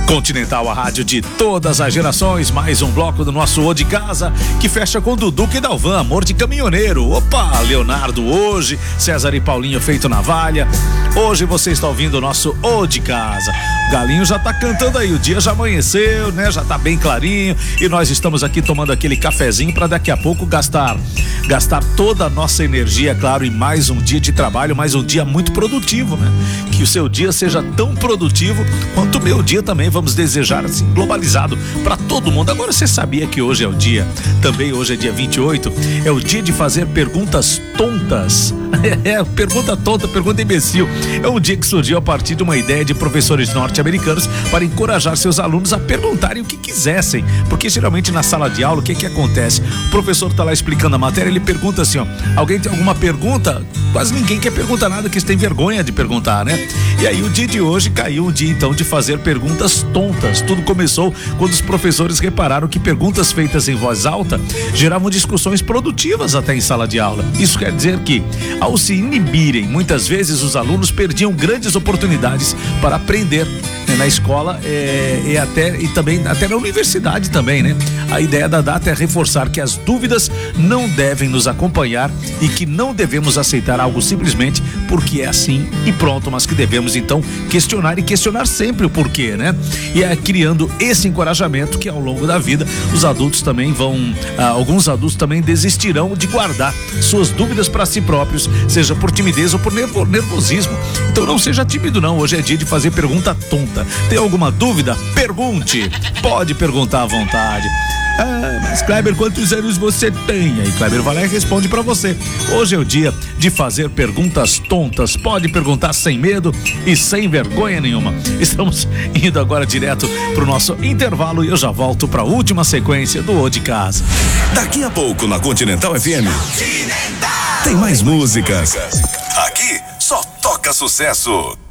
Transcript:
Continental, a rádio de todas as gerações, mais um bloco do nosso O de Casa, que fecha com Dudu e Dalvan, amor de caminhoneiro. Opa, Leonardo hoje, César e Paulinho feito navalha. Hoje você está ouvindo o nosso O de Casa. O galinho já tá cantando aí, o dia já amanheceu, né? Já tá bem clarinho e nós estamos aqui tomando aquele cafezinho para daqui a pouco gastar toda a nossa energia, claro, em mais um dia de trabalho, mais um dia muito produtivo, né? Que o seu dia seja tão produtivo quanto o meu dia também, vamos desejar assim, globalizado para todo mundo. Agora você sabia que hoje é o dia, também hoje é dia 28, é o dia de fazer perguntas tontas. Pergunta tonta, pergunta imbecil. É um dia que surgiu a partir de uma ideia de professores norte-americanos para encorajar seus alunos a perguntarem o que quisessem, porque geralmente na sala de aula o que acontece? O professor tá lá explicando a matéria, ele pergunta assim, ó, alguém tem alguma pergunta? Quase ninguém quer perguntar nada, que eles têm vergonha de perguntar, né? E aí o dia de hoje caiu o dia então de fazer perguntas tontas. Tudo começou quando os professores repararam que perguntas feitas em voz alta geravam discussões produtivas até em sala de aula. Isso quer dizer que, ao se inibirem, muitas vezes os alunos perdiam grandes oportunidades para aprender, né, na escola e também até na universidade também, né? A ideia da data é reforçar que as dúvidas não devem nos acompanhar e que não devemos aceitar algo simplesmente porque é assim e pronto, mas que devemos então questionar e questionar sempre o porquê, né? E é criando esse encorajamento que ao longo da vida os adultos também alguns adultos também desistirão de guardar suas dúvidas para si próprios, seja por timidez ou por nervosismo. Então não seja tímido não, hoje é dia de fazer pergunta tonta. Tem alguma dúvida? Pergunte, pode perguntar à vontade. Mas Kleber, quantos anos você tem? Aí Kleber vai lá e responde pra você. Hoje é o dia de fazer perguntas tontas. Pode perguntar sem medo e sem vergonha nenhuma. Estamos indo agora direto pro nosso intervalo e eu já volto pra última sequência do O de Casa. Daqui a pouco na Continental FM tem mais músicas. Aqui só toca sucesso.